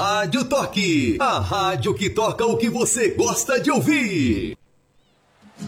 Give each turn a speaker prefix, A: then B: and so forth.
A: Rádio Toque, a rádio que toca o que você gosta de ouvir.